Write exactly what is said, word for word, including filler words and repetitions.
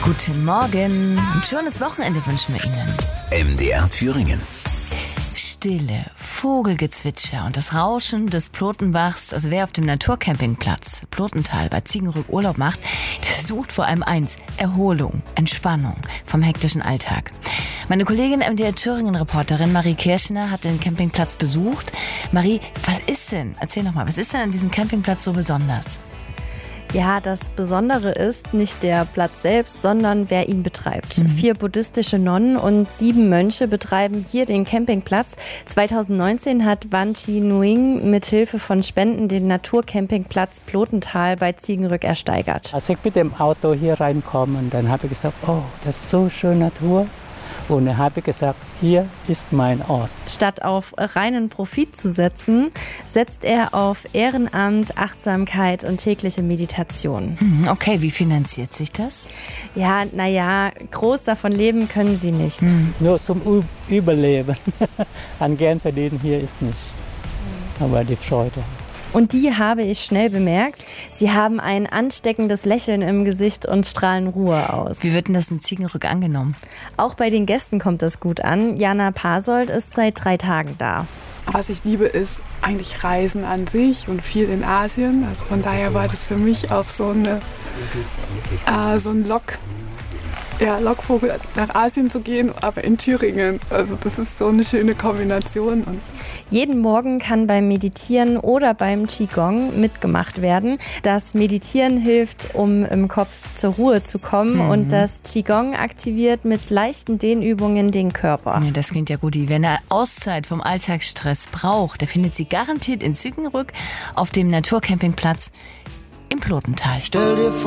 Guten Morgen. Ein schönes Wochenende wünschen wir Ihnen. M D R Thüringen. Stille, Vogelgezwitscher und das Rauschen des Plotenbachs. Also wer auf dem Naturcampingplatz Plotental bei Ziegenrück Urlaub macht, der sucht vor allem eins: Erholung, Entspannung vom hektischen Alltag. Meine Kollegin M D R Thüringen-Reporterin Marie Kirschner hat den Campingplatz besucht. Marie, was ist denn, erzähl noch mal, was ist denn an diesem Campingplatz so besonders? Ja, das Besondere ist nicht der Platz selbst, sondern wer ihn betreibt. Mhm. Vier buddhistische Nonnen und sieben Mönche betreiben hier den Campingplatz. zwanzig neunzehn hat Wan Chi Nuing mit Hilfe von Spenden den Naturcampingplatz Plotental bei Ziegenrück ersteigert. Als ich mit dem Auto hier reinkomme, dann habe ich gesagt, oh, das ist so schön Natur. Und dann habe ich gesagt, hier ist mein Ort. Statt auf reinen Profit zu setzen, setzt er auf Ehrenamt, Achtsamkeit und tägliche Meditation. Okay, wie finanziert sich das? Ja, naja, groß davon leben können sie nicht. Hm. Nur zum Ü- Überleben. An Geld verdienen hier ist nicht. Aber die Freude. Und die habe ich schnell bemerkt. Sie haben ein ansteckendes Lächeln im Gesicht und strahlen Ruhe aus. Wie wird denn das in Ziegenrück angenommen? Auch bei den Gästen kommt das gut an. Jana Pasold ist seit drei Tagen da. Was ich liebe, ist eigentlich Reisen an sich und viel in Asien. Also von daher war das für mich auch so, eine, äh, so ein Lock, ja, Lockvogel, nach Asien zu gehen, aber in Thüringen. Also das ist so eine schöne Kombination. Und jeden Morgen kann beim Meditieren oder beim Qigong mitgemacht werden. Das Meditieren hilft, um im Kopf zur Ruhe zu kommen, mhm. und das Qigong aktiviert mit leichten Dehnübungen den Körper. Ja, das klingt ja gut. Wer eine Auszeit vom Alltagsstress braucht, der findet sie garantiert in Ziegenrück auf dem Naturcampingplatz im Plotental. Stell dir vor,